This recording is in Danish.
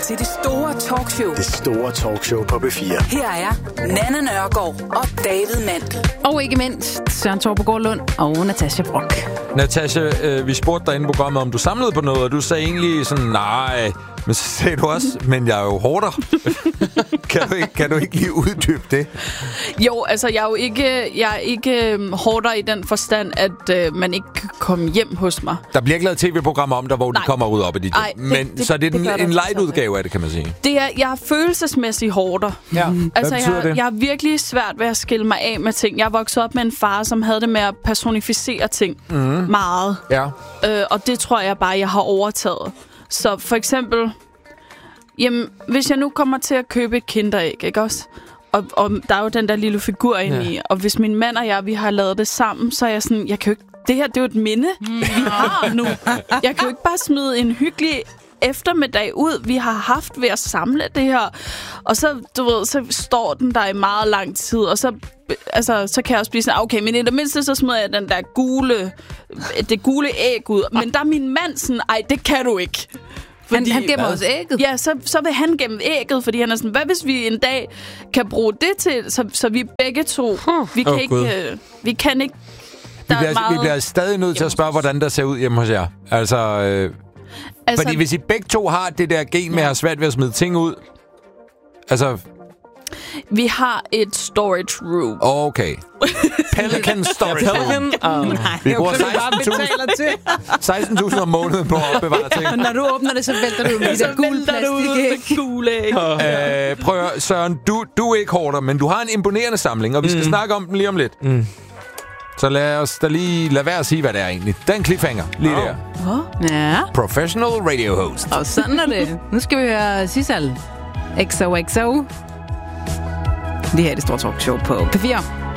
til det store talkshow. Det store talkshow på P4. Her er Nanna Nørgaard og David Mandel. Og ikke mindst Søren Torpegaard Lund og Natasha Brock. Natasha, vi spurgte dig inde i programmet, om du samlede på noget, og du sagde egentlig sådan, nej. Men så sagde du også, men jeg er jo hårder. kan du ikke lige uddybe det? Jo, altså jeg er ikke hårder i den forstand, at man ikke kan komme hjem hos mig. Der bliver ikke lavet tv-programmer om dig, hvor de kommer ud op i dit hjem. Men så er det en light-udgave af det, kan man sige. Jeg er følelsesmæssigt hårder. Ja. Altså, Hvad betyder det? jeg har virkelig svært ved at skille mig af med ting. Jeg er vokset op med en far, som havde det med at personificere ting meget. Ja. Og det tror jeg bare, jeg har overtaget. Så for eksempel, hvis jeg nu kommer til at købe et kinderæg, ikke også? Og der er jo den der lille figur inde i. Og hvis min mand og jeg, vi har lavet det sammen, så er jeg sådan, jeg kan jo ikke, det her, det er jo et minde, vi har nu. Jeg kan jo ikke bare smide en hyggelig eftermiddag ud, vi har haft ved at samle det her. Og så, du ved, så står den der i meget lang tid, og så kan jeg også blive sådan, okay, men i det mindste, så smider jeg den der det gule æg ud. Men der er min mand sådan, ej, det kan du ikke. Fordi, han gemmer også ægget? Ja, så vil han gemme ægget, fordi han er sådan, hvad hvis vi en dag kan bruge det til, så vi begge to, vi kan ikke... Vi bliver stadig nødt til at spørge, hvordan der ser ud hjemme hos jer. Altså, fordi hvis I begge to har det der gen med at have svært ved at smide ting ud, altså... Vi har et storage room. Okay. Pelican storage room. Vi bruger 16.000 om måneden på at opbevare ting. Når du åbner det, så vælter du med det gule plastik. Prøv at, Søren, du er ikke hårder, men du har en imponerende samling, og vi skal snakke om den lige om lidt. Så lad os da lige lade være at sige, hvad det er egentlig. Den cliffhanger, lige der. Ja. Professional radio host. Og sådan er det. Nu skal vi høre Sissal. XOXO. Det her er det store talkshow på P4.